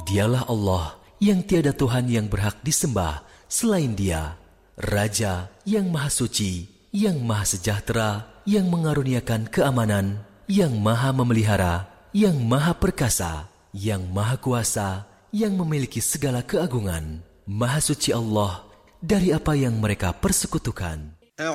Dialah Allah yang tiada Tuhan yang berhak disembah selain Dia, Raja yang Maha Suci, yang Maha Sejahtera, yang mengaruniakan keamanan, yang Maha Memelihara, yang Maha Perkasa, yang Maha Kuasa, yang memiliki segala keagungan. Maha suci Allah dari apa yang mereka persekutukan.